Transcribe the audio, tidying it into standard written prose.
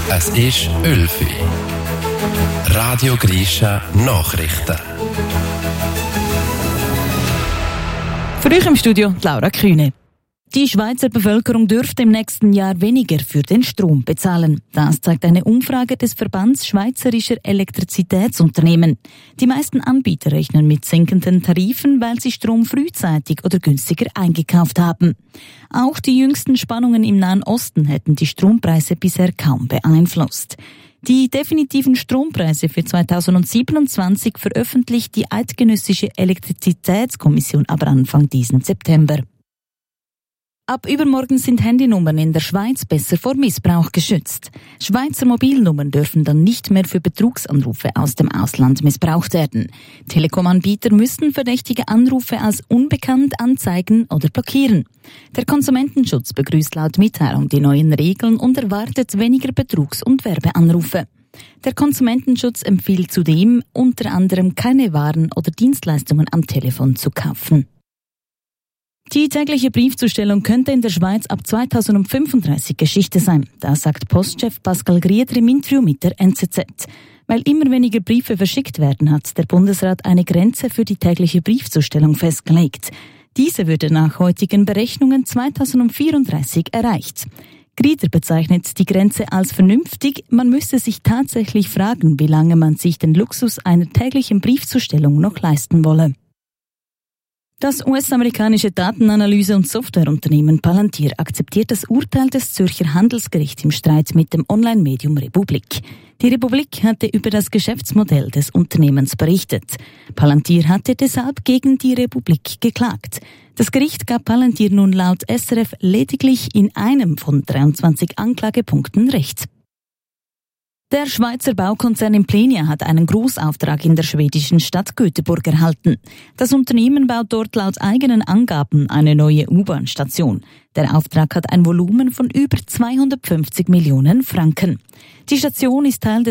Es ist 11 Uhr. Radio Grisha Nachrichten. Für euch im Studio Laura Kühne. Die Schweizer Bevölkerung dürfte im nächsten Jahr weniger für den Strom bezahlen. Das zeigt eine Umfrage des Verbands Schweizerischer Elektrizitätsunternehmen. Die meisten Anbieter rechnen mit sinkenden Tarifen, weil sie Strom frühzeitig oder günstiger eingekauft haben. Auch die jüngsten Spannungen im Nahen Osten hätten die Strompreise bisher kaum beeinflusst. Die definitiven Strompreise für 2027 veröffentlicht die Eidgenössische Elektrizitätskommission aber Anfang diesen September. Ab übermorgen sind Handynummern in der Schweiz besser vor Missbrauch geschützt. Schweizer Mobilnummern dürfen dann nicht mehr für Betrugsanrufe aus dem Ausland missbraucht werden. Telekom-Anbieter müssen verdächtige Anrufe als unbekannt anzeigen oder blockieren. Der Konsumentenschutz begrüßt laut Mitteilung die neuen Regeln und erwartet weniger Betrugs- und Werbeanrufe. Der Konsumentenschutz empfiehlt zudem, unter anderem keine Waren oder Dienstleistungen am Telefon zu kaufen. Die tägliche Briefzustellung könnte in der Schweiz ab 2035 Geschichte sein. Das sagt Postchef Pascal Grieder im Interview mit der NZZ. Weil immer weniger Briefe verschickt werden, hat der Bundesrat eine Grenze für die tägliche Briefzustellung festgelegt. Diese würde nach heutigen Berechnungen 2034 erreicht. Grieder bezeichnet die Grenze als vernünftig. Man müsste sich tatsächlich fragen, wie lange man sich den Luxus einer täglichen Briefzustellung noch leisten wolle. Das US-amerikanische Datenanalyse- und Softwareunternehmen Palantir akzeptiert das Urteil des Zürcher Handelsgerichts im Streit mit dem Online-Medium Republik. Die Republik hatte über das Geschäftsmodell des Unternehmens berichtet. Palantir hatte deshalb gegen die Republik geklagt. Das Gericht gab Palantir nun laut SRF lediglich in einem von 23 Anklagepunkten Recht. Der Schweizer Baukonzern Implenia hat einen Großauftrag in der schwedischen Stadt Göteborg erhalten. Das Unternehmen baut dort laut eigenen Angaben eine neue U-Bahn-Station. Der Auftrag hat ein Volumen von über 250 Millionen Franken. Die Station ist Teil des